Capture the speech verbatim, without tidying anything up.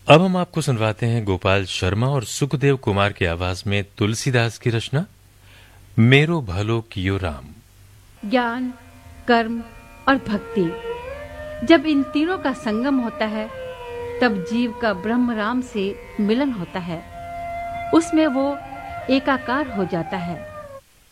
अब हम आपको सुनवाते हैं गोपाल शर्मा और सुखदेव कुमार की आवाज में तुलसीदास की रचना मेरो भलो कियो राम। ज्ञान, कर्म और भक्ति, जब इन तीनों का संगम होता है तब जीव का ब्रह्म राम से मिलन होता है। उसमें वो एकाकार हो जाता है।